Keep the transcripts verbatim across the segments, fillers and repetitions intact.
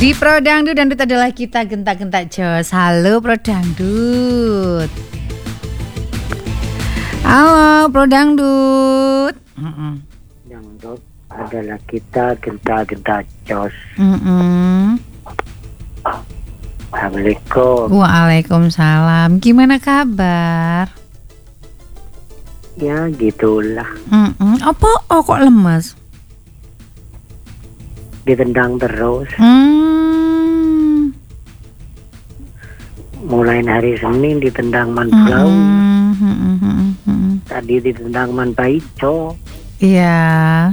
Di Pro Dangdut, Dangdut adalah kita, gentak-gentak jos. Halo Pro Dangdut. Halo Pro Dangdut. Mm-mm. Dangdut adalah kita, gentak-gentak jos. Mm-mm. Assalamualaikum. Waalaikumsalam. Gimana kabar? Ya gitulah. Mm-mm. Apa? Oh kok lemas? Ditendang terus. Hmm. Mulai hari Senin ditendang Man Pulau. Mm-mm. Tadi ditendang Man Paico. Iya.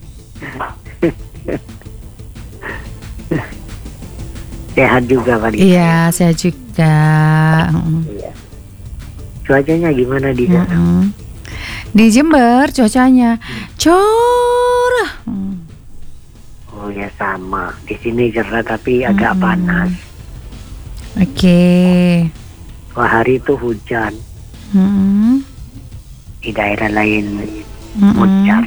Sehat juga Pak. Iya, saya juga. Iya. Cuacanya gimana di sana? Mm-mm. Di Jember cuacanya cerah. Mm. Oh ya sama. Di sini cerah tapi agak Mm-mm. panas. Oke. Okay. Wah hari itu hujan. Mm-mm. Di daerah lain Mm-mm. hujan.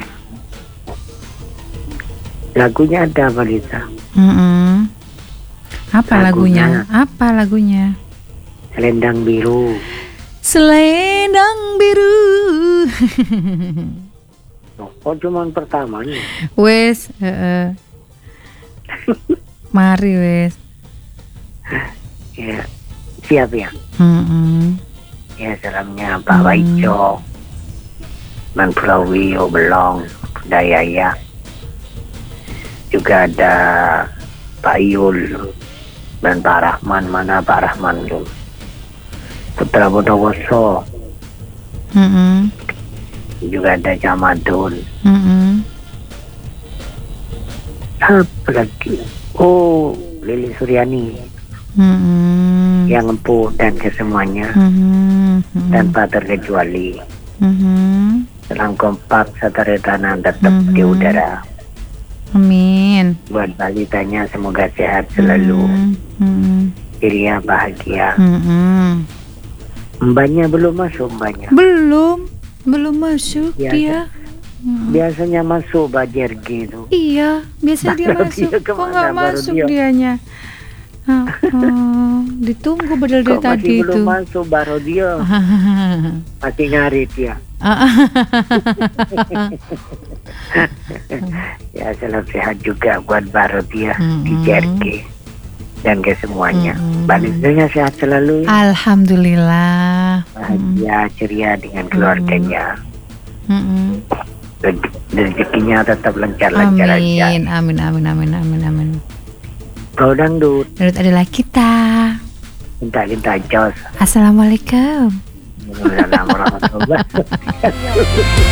Lagunya ada Pak Lisa. Mm-mm. Apa Lagunya. lagunya? Apa lagunya? Selendang Biru. Selendang biru. Oh, kok cuman pertamanya? Wes, heeh. Mari wes. Ya, siap ya. Mm-mm. Ya salamnya Pak Hmm. Waico, Man Pulawi, Belong, Dayaya. Juga ada Pak Yul dan Pak Rahman. Mana Pak Rahman tuh? Putra Bondowoso. Mm-mm. Juga ada Jamadun. Mm-mm. Apa lagi? Oh, Lili Suryani. Mm-mm. Yang empuh dan kesemuanya. Mm-mm. Tanpa terkecuali. Mm-mm. Salam kompak satria tanah tetap Mhm. di udara. Amin. Buat balitanya semoga sehat selalu. Mm-mm. Ceria bahagia. Mm-mm. Mbaknya belum masuk mbaknya. Belum, belum masuk Biasa. dia. Mm. Biasanya masuk Bajer gitu. Iya, biasa dia Baru masuk. dia Kok kemana? nggak Baru masuk dia. dianya? Ah, ah. Ditunggu padahal dari Kok tadi masih itu. belum masuk baru dia. Masih nyari dia. Ya salam sehat juga buat baru dia di Mm-mm. J R G dan ke semuanya. Mm-mm. Baliknya sehat selalu. Alhamdulillah. Bahagia ceria dengan keluarganya. Mm-mm. Re- Rezekinya tetap lancar-lancar aja. Amin, amin, amin, amin, amin, amin. Pro Dangdut, Dangdut adalah kita. minta-minta jos. Assalamualaikum. Assalamualaikum warahmatullahi wabarakatuh.